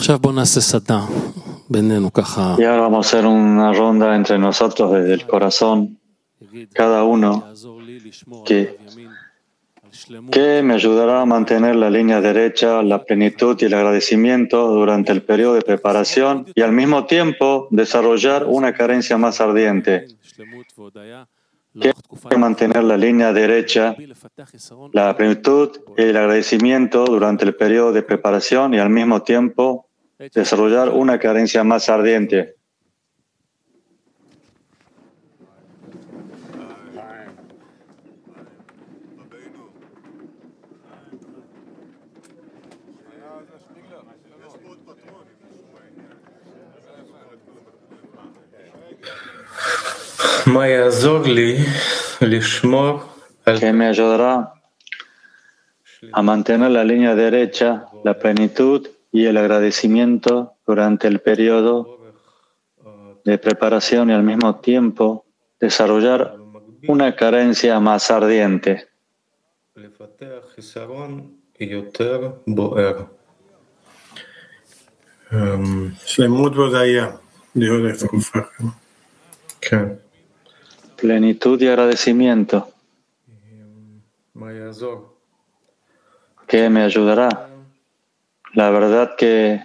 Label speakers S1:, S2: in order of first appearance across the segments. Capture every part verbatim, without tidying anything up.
S1: Y ahora vamos a hacer una ronda entre nosotros desde el corazón, cada uno, que, que me ayudará a mantener la línea derecha, la plenitud y el agradecimiento durante el periodo de preparación y al mismo tiempo desarrollar una carencia más ardiente. Que mantener la línea derecha, la plenitud y el agradecimiento durante el periodo de preparación y al mismo tiempo desarrollar una carencia más ardiente. Que me ayudará a mantener la línea derecha, la plenitud y el agradecimiento durante el periodo de preparación y al mismo tiempo desarrollar una carencia más ardiente. Plenitud y agradecimiento. ¿Qué me ayudará? La verdad que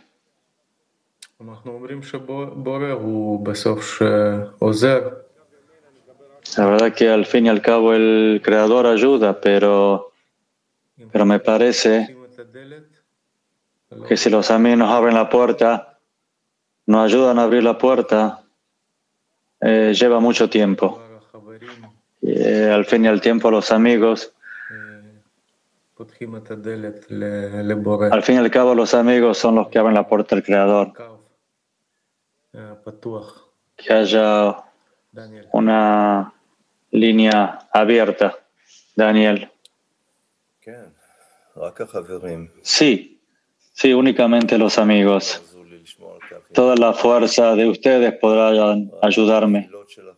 S1: la verdad que al fin y al cabo el Creador ayuda, pero, pero me parece que si los amigos nos abren la puerta, nos ayudan a abrir la puerta, eh, lleva mucho tiempo. Y, eh, al fin y al tiempo los amigos, al fin y al cabo los amigos son los que abren la puerta al Creador. Que haya una línea abierta. Daniel. Sí, sí, únicamente los amigos. Toda la fuerza de ustedes podrán ayudarme.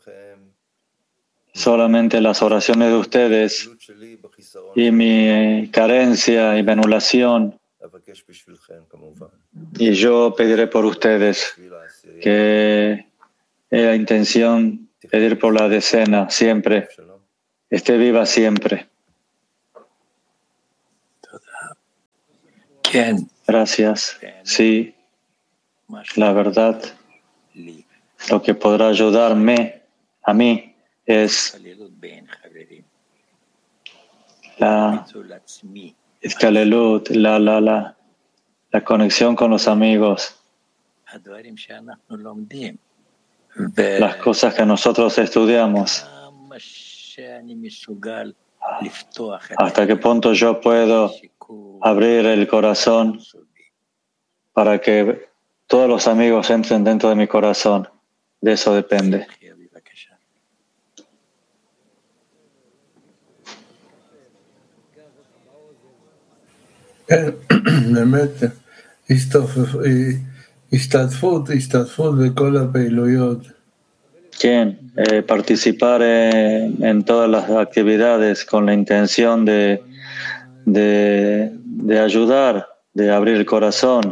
S1: Solamente las oraciones de ustedes y mi carencia y mi anulación. Y yo pediré por ustedes que la intención pedir por la decena siempre esté viva siempre. Gracias. Sí, la verdad, lo que podrá ayudarme a mí es la Itkalelut, la, la, la, la conexión con los amigos, las cosas que nosotros estudiamos. ¿Hasta qué punto yo puedo abrir el corazón para que todos los amigos entren dentro de mi corazón? De eso depende. ¿Quién? Eh, participar en, en todas las actividades con la intención de, de, de ayudar, de abrir el corazón,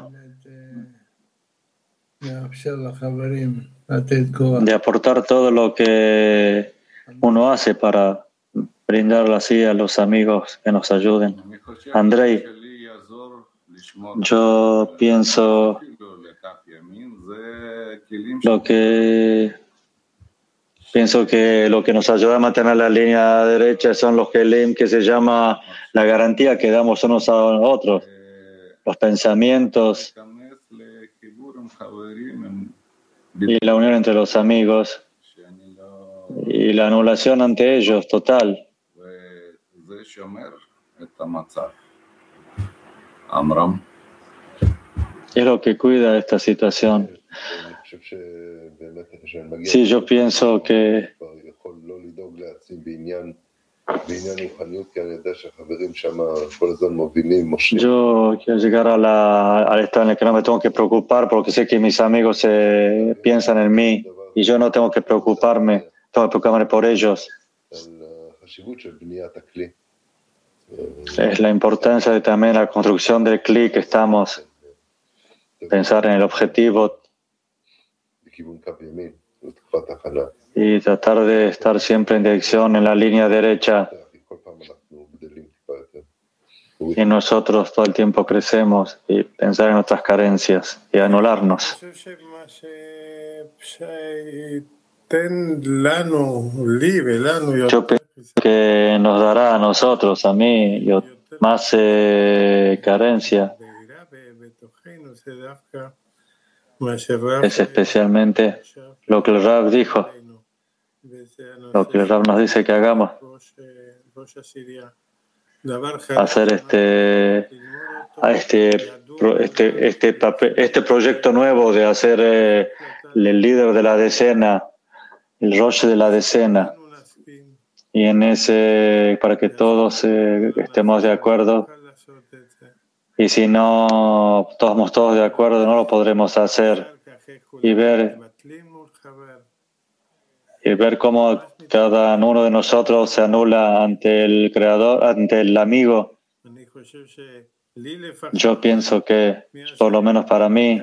S1: de aportar todo lo que uno hace para brindar así a los amigos que nos ayuden. Andrei, yo pienso lo que pienso que lo que nos ayuda a mantener la línea derecha son los kelim que se llama la garantía que damos unos a otros, los pensamientos y la unión entre los amigos y la anulación ante ellos total. Es lo que cuida esta situación. Sí, yo pienso que yo quiero llegar a la, al estado en el que no me tengo que preocupar porque sé que mis amigos eh, piensan en mí y yo no tengo que preocuparme, tengo que preocuparme por ellos. Es la importancia de también la construcción del clic que estamos. pensar en el objetivo y tratar de estar siempre en dirección en la línea derecha. Y nosotros todo el tiempo crecemos y pensar en nuestras carencias y anularnos. Yo pienso que nos dará a nosotros, a mí, yo, más eh, carencia. Es especialmente lo que el Rab dijo, lo que el Rab nos dice que hagamos. Hacer este, este, este, este, papel, este proyecto nuevo de hacer eh, el líder de la decena, el Rosh de la decena, y en ese, para que todos eh, estemos de acuerdo, y si no estamos todos de acuerdo, no lo podremos hacer, y ver, y ver cómo cada uno de nosotros se anula ante el creador, ante el amigo. Yo pienso que, por lo menos para mí,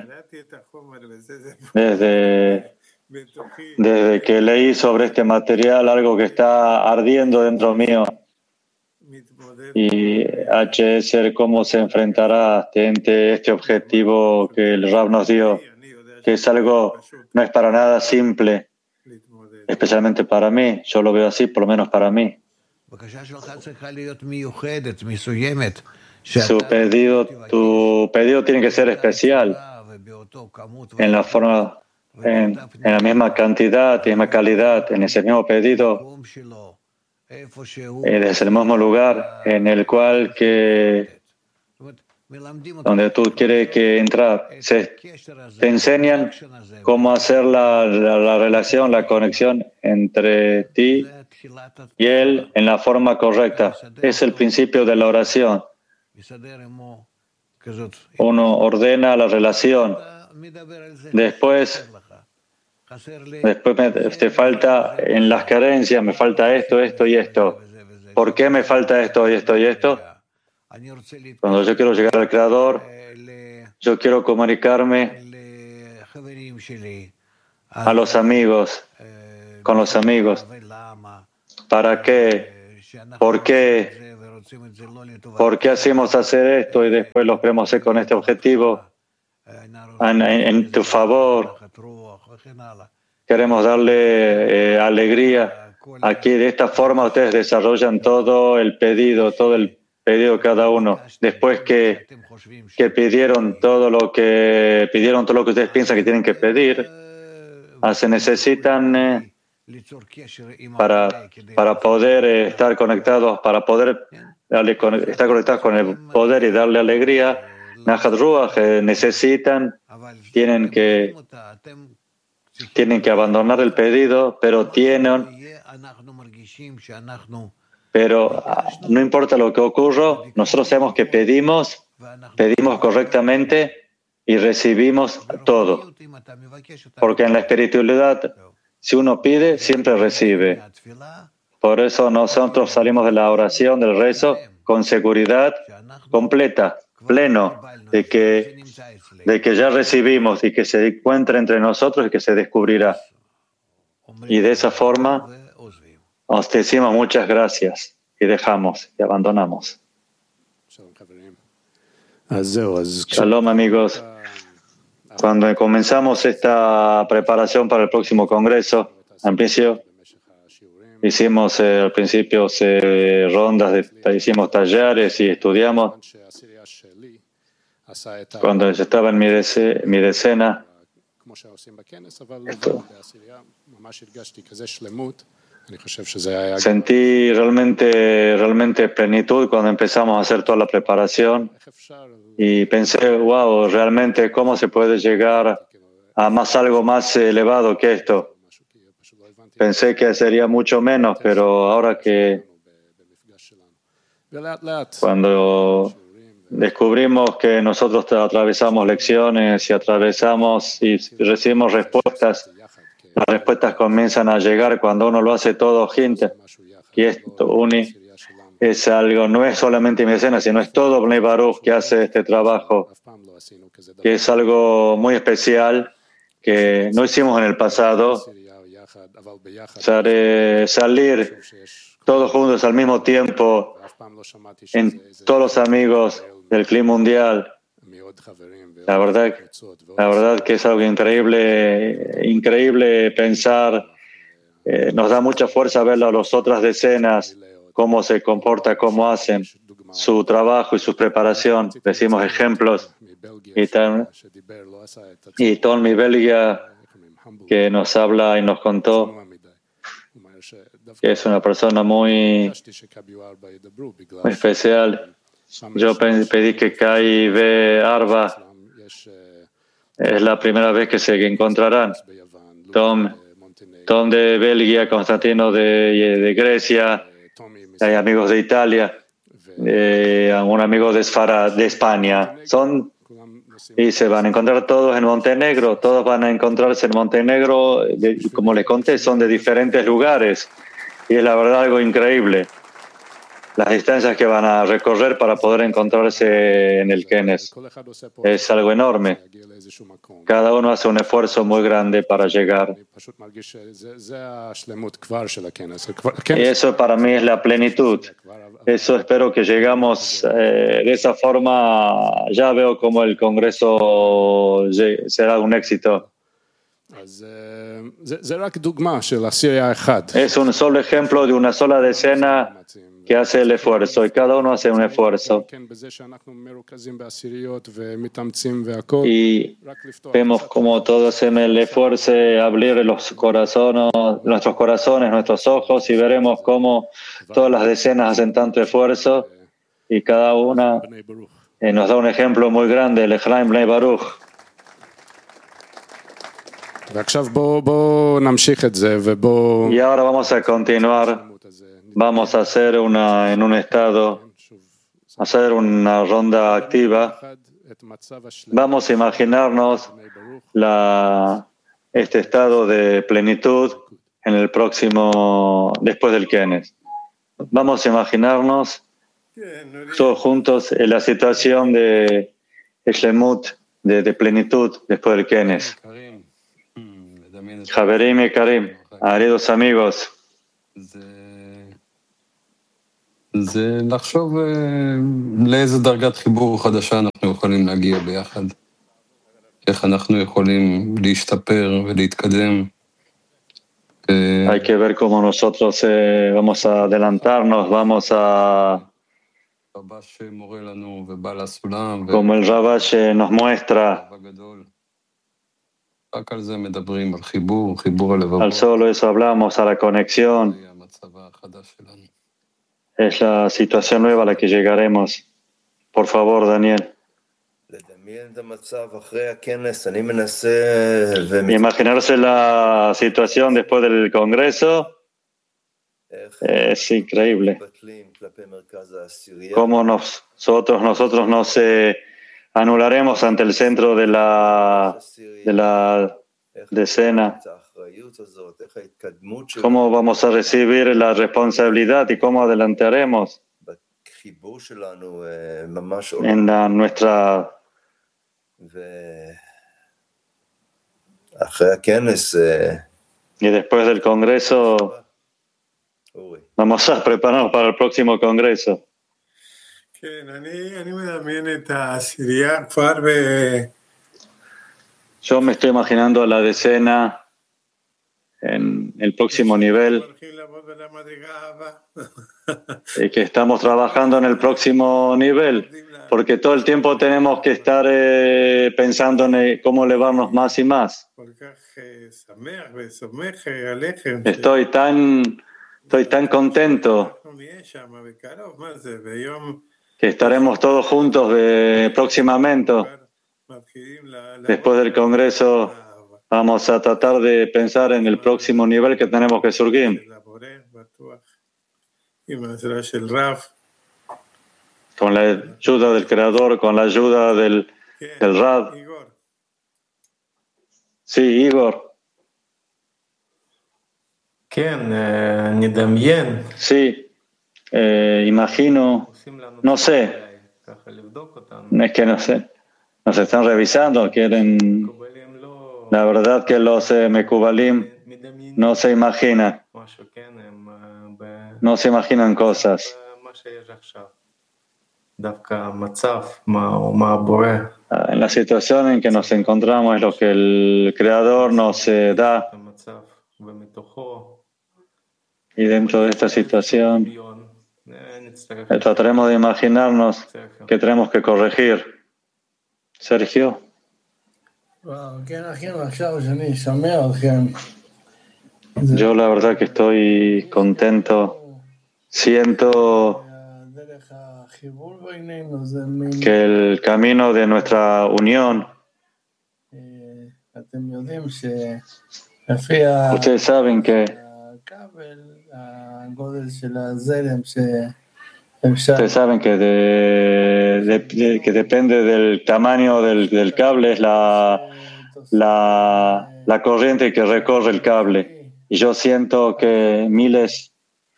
S1: desde, desde que leí sobre este material, algo que está ardiendo dentro mío, y H S, cómo se enfrentará ante este objetivo que el Rab nos dio, que es algo, no es para nada simple, especialmente para mí. Yo lo veo así, por lo menos para mí. Su pedido, tu pedido tiene que ser especial, en la forma, en, en la misma cantidad, misma calidad, en ese mismo pedido, desde el mismo lugar en el cual que donde tú quieres que entrar. Se, te enseñan cómo hacer la, la, la relación, la conexión entre ti y él en la forma correcta. Es el principio de la oración. Uno ordena la relación. Después, después me, te falta en las carencias, me falta esto, esto y esto. ¿Por qué me falta esto y esto y esto? Cuando yo quiero llegar al Creador, yo quiero comunicarme a los amigos, con los amigos. ¿Para qué? ¿Por qué? ¿Por qué hacemos hacer esto y después lo queremos hacer con este objetivo? En, en, en tu favor. Queremos darle eh, alegría. Aquí de esta forma ustedes desarrollan todo el pedido, todo el pedido cada uno. Después que, que pidieron todo lo que pidieron todo lo que ustedes piensan que tienen que pedir, se necesitan eh, para, para poder eh, estar conectados, para poder darle, estar conectados con el poder y darle alegría. Nachat Ruach eh, necesitan, tienen que tienen que abandonar el pedido, pero tienen Pero no importa lo que ocurra, nosotros sabemos que pedimos, pedimos correctamente y recibimos todo. Porque en la espiritualidad, si uno pide, siempre recibe. Por eso nosotros salimos de la oración, del rezo, con seguridad completa, pleno, de que, de que ya recibimos y que se encuentra entre nosotros y que se descubrirá. Y de esa forma, os decimos muchas gracias y dejamos y abandonamos. Shalom, amigos. Cuando comenzamos esta preparación para el próximo congreso, al principio hicimos eh, al principio eh, rondas, de, hicimos talleres y estudiamos. Cuando yo estaba en mi, dece, mi decena, esto, sentí realmente, realmente plenitud cuando empezamos a hacer toda la preparación y pensé, wow, realmente cómo se puede llegar a más algo más elevado que esto. Pensé que sería mucho menos, pero ahora que cuando descubrimos que nosotros atravesamos lecciones y atravesamos y recibimos respuestas, las respuestas comienzan a llegar cuando uno lo hace todo gente. Y esto uni, es algo, no es solamente mi escena, sino es todo Bnei Baruch que hace este trabajo, que es algo muy especial que no hicimos en el pasado. Salir todos juntos al mismo tiempo, en todos los amigos del Cli Mundial. La verdad, la verdad que es algo increíble, increíble pensar. Eh, nos da mucha fuerza ver a las otras decenas, cómo se comporta, cómo hacen su trabajo y su preparación. Decimos ejemplos. Y, tan, y Tom y Belgia, que nos habla y nos contó que es una persona muy, muy especial. Yo pedí que Kai ve Arba. Es la primera vez que se encontrarán. Tom, Tom de Bélgica, Constantino de, de Grecia, hay amigos de Italia, eh, un amigo de, Sfara, de España. Son, y se van a encontrar todos en Montenegro, todos van a encontrarse en Montenegro, de, como les conté, son de diferentes lugares. Y es la verdad algo increíble. Las distancias que van a recorrer para poder encontrarse en el Kenes es algo enorme. Cada uno hace un esfuerzo muy grande para llegar. Y eso para mí es la plenitud. Eso espero que llegamos eh, de esa forma. Ya veo como el Congreso será un éxito. Es un solo ejemplo de una sola decena que hace el esfuerzo, y cada uno hace un esfuerzo. Y vemos como todos hacen el esfuerzo de abrir los corazones, nuestros corazones, nuestros ojos, y veremos cómo todas las decenas hacen tanto esfuerzo, y cada una eh, nos da un ejemplo muy grande, el Ejraim Bnei Baruch. Y ahora vamos a continuar. Vamos a hacer una, en un estado, hacer una ronda activa. Vamos a imaginarnos la, este estado de plenitud en el próximo, después del Kenes. Vamos a imaginarnos todos juntos en la situación de Shlemut, de, de plenitud después del Kenes. Javerim y Karim, queridos amigos,
S2: זה לחשוב לאיזה דרגת חיבור חדשה אנחנו יכולים להגיע ביחד. איך אנחנו יכולים להשתפר ולהתקדם.
S1: Hay que ver cómo nosotros eh, vamos a adelantarnos, vamos a... Como el Rabash nos muestra. Al solo eso hablamos, a la conexión. Es la situación nueva a la que llegaremos. Por favor, Daniel. Imaginarse la situación después del Congreso es increíble. Cómo nosotros, nosotros nos eh, anularemos ante el centro de la, de la decena. ¿Cómo vamos a recibir la responsabilidad y cómo adelantaremos en la, nuestra... Y después del Congreso vamos a prepararnos para el próximo Congreso. Yo me estoy imaginando la decena en el próximo nivel y que estamos trabajando en el próximo nivel, porque todo el tiempo tenemos que estar eh, pensando en cómo elevarnos más y más. Estoy tan, estoy tan contento que estaremos todos juntos de, próximamente. Después del Congreso vamos a tratar de pensar en el próximo nivel que tenemos que surgir. Con la ayuda del Creador, con la ayuda del, del Rab. Sí, Igor. Sí, eh, imagino, no sé, es que no sé, nos están revisando, quieren, la verdad que los eh, Mekubalim no se imaginan, no se imaginan cosas. En la situación en que nos encontramos es lo que el Creador nos eh, da. Y dentro de esta situación eh, trataremos de imaginarnos que tenemos que corregir. Sergio. Yo la verdad que estoy contento. Siento que el camino de nuestra unión, ustedes saben que ustedes saben que, de, de, de, que depende del tamaño del, del cable es la, la, la corriente que recorre el cable. Y yo siento que miles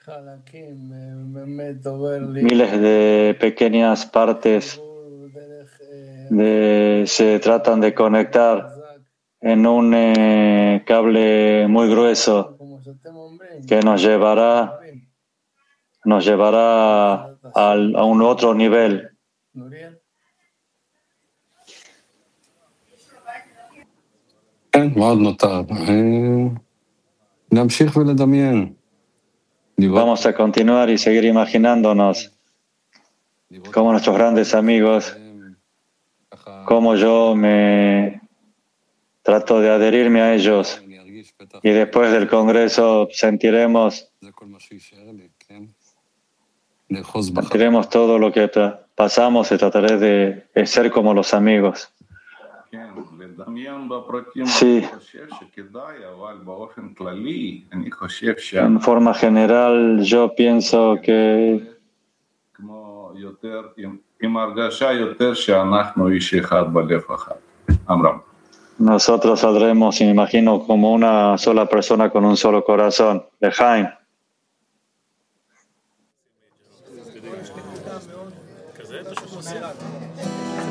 S1: miles de pequeñas partes de, se tratan de conectar en un eh, cable muy grueso que nos llevará nos llevará al, a un otro nivel. Vamos a continuar y seguir imaginándonos como nuestros grandes amigos, como yo me trato de adherirme a ellos y después del Congreso sentiremos sentiremos todo lo que pasamos y trataré de, de ser como los amigos. Sí. En forma general, yo pienso que nosotros saldremos, y me imagino, como una sola persona con un solo corazón. Lejaim.